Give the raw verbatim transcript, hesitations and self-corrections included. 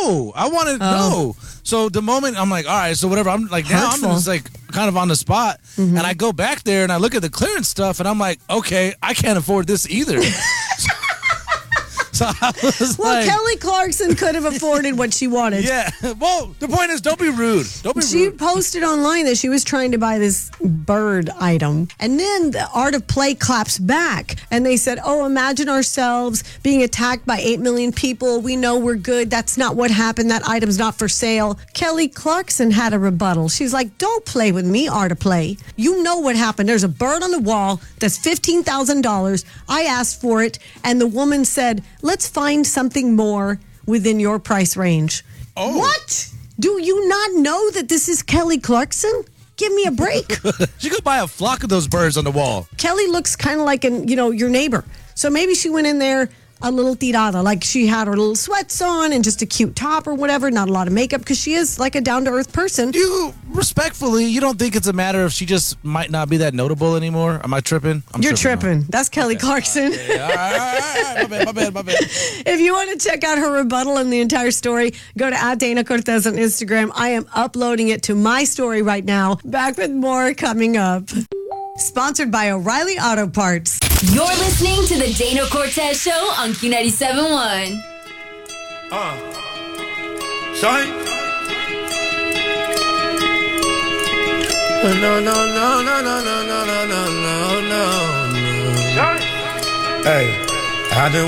no, I wanted Oh. no. So the moment I'm like, all right, so whatever. I'm like, now Hurtful. I'm just like kind of on the spot, Mm-hmm. and I go back there and I look at the clearance stuff, and I'm like, okay, I can't afford this either. So I was Well, like, Kelly Clarkson could have afforded what she wanted. yeah. Well, the point is, don't be rude. Don't be She rude. posted online that she was trying to buy this bird item. And then the Art of Play claps back. And they said, oh, imagine ourselves being attacked by eight million people. We know we're good. That's not what happened. That item's not for sale. Kelly Clarkson had a rebuttal. She's like, don't play with me, Art of Play. You know what happened. There's a bird on the wall that's fifteen thousand dollars. I asked for it. And the woman said, let's find something more within your price range. Oh. What? Do you not know that this is Kelly Clarkson? Give me a break. She could buy a flock of those birds on the wall. Kelly looks kind of like an, you know, your neighbor. So maybe she went in there a little tirada, like she had her little sweats on and just a cute top or whatever, not a lot of makeup, because she is like a down-to-earth person. You, respectfully, you don't think it's a matter of she just might not be that notable anymore? Am I tripping? I'm You're tripping. tripping. That's Kelly Clarkson. All right, all right, all right. My bad, my bad, my bad. If you want to check out her rebuttal and the entire story, go to at Dana Cortez on Instagram. I am uploading it to my story right now. Back with more coming up. Sponsored by O'Reilly Auto Parts. You're listening to the Dana Cortez Show on Q ninety-seven point one. Uh, Shine. No, no, no, no, no, no, no, no, no, no, no. Hey, I done